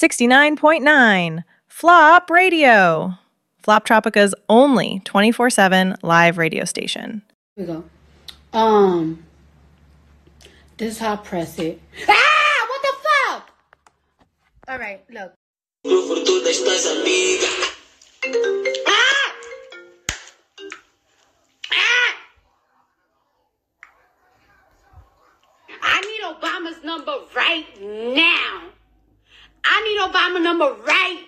69.9 Flop Radio. Flop Tropica's only 24/7 live radio station. Here we go. This is how I press it. Ah! What the fuck? All right, look. I need Obama's number right now. I need Obama number right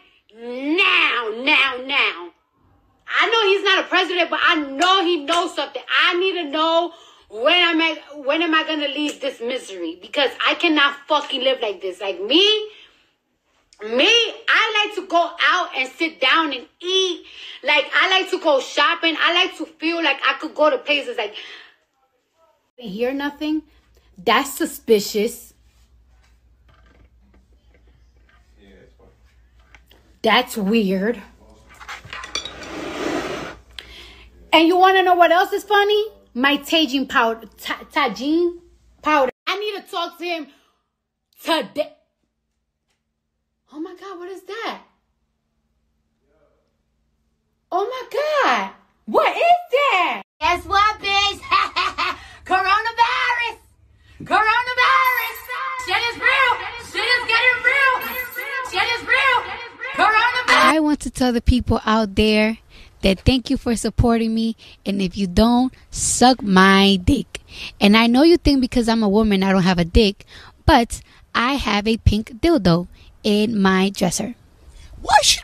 now. I know he's not a president, but I know he knows something. I need to know when am I gonna leave this misery? Because I cannot fucking live like this. Like me, I like to go out and sit down and eat. Like I like to go shopping. I like to feel like I could go to places like hear nothing. That's suspicious. That's weird. And you want to know what else is funny? My Tajin powder. Tajin powder. I need to talk to him today. Oh my God, what is that? Oh my God. What is that? Guess what, bitch? Coronavirus. Shit is real. Shit is getting real. Shit is real. Coronavirus. I want to tell the people out there that thank you for supporting me, and if you don't, suck my dick. And I know you think because I'm a woman I don't have a dick, but I have a pink dildo in my dresser. Why should